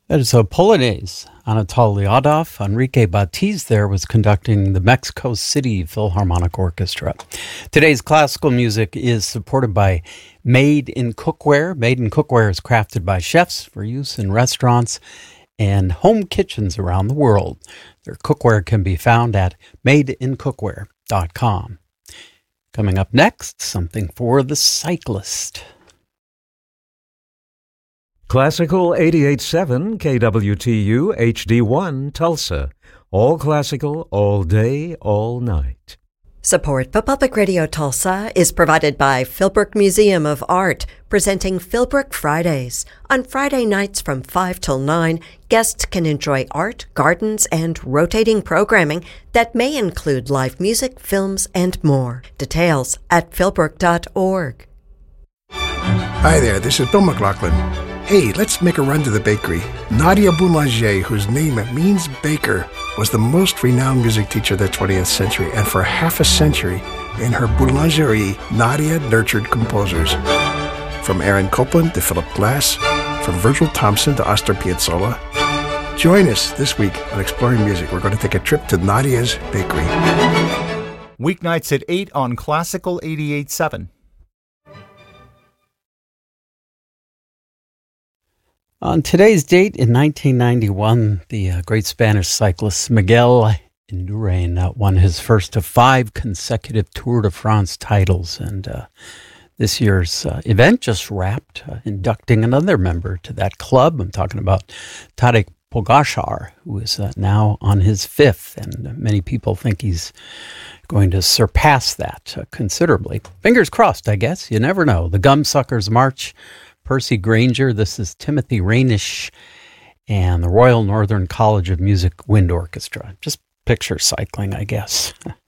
That is a Polonaise. Anatol Lyadov, Enrique Batiz there was conducting the Mexico City Philharmonic Orchestra. Today's classical music is supported by Made in Cookware. Made in Cookware is crafted by chefs for use in restaurants and home kitchens around the world. Their cookware can be found at madeincookware.com. Coming up next, something for the cyclist. Classical 88.7 KWTU HD1 Tulsa. All classical, all day, all night. Support for Public Radio Tulsa is provided by Philbrook Museum of Art, presenting Philbrook Fridays. On Friday nights from 5 till 9, guests can enjoy art, gardens, and rotating programming that may include live music, films, and more. Details at philbrook.org. Hi there, this is Bill McLaughlin. Hey, let's make a run to the bakery. Nadia Boulanger, whose name means baker, was the most renowned music teacher of the 20th century, and for half a century, in her boulangerie, Nadia nurtured composers. From Aaron Copland to Philip Glass, from Virgil Thompson to Astor Piazzolla. Join us this week on Exploring Music. We're going to take a trip to Nadia's bakery. Weeknights at 8 on Classical 88.7. On today's date, in 1991, the great Spanish cyclist Miguel Indurain won his first of 5 consecutive Tour de France titles. And this year's event just wrapped, inducting another member to that club. I'm talking about Tadej Pogačar, who is now on his 5th. And many people think he's going to surpass that considerably. Fingers crossed, I guess. You never know. The Gumsuckers March. Percy Granger, this is Timothy Rainish, and the Royal Northern College of Music Wind Orchestra. Just picture cycling, I guess.